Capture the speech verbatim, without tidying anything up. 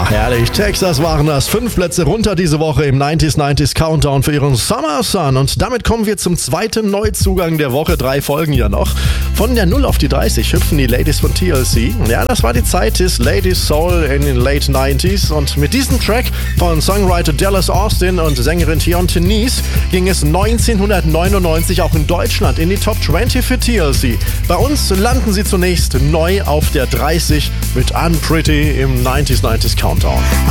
Herrlich, Texas waren das. Fünf Plätze runter diese Woche im neunzig neunzig Countdown für ihren Summer Sun. Und damit kommen wir zum zweiten Neuzugang der Woche. Drei Folgen ja noch. Von der null auf die dreißig hüpfen die Ladies von T L C. Ja, das war die Zeit des Ladies Soul in den Late neunziger. Und mit diesem Track von Songwriter Dallas Austin und Sängerin Tion Tenise ging es neunzehnhundertneunundneunzig auch in Deutschland in die Top zwanzig für T L C. Bei uns landen sie zunächst neu auf der dreißig mit Unpretty im neunzig neunzig Countdown.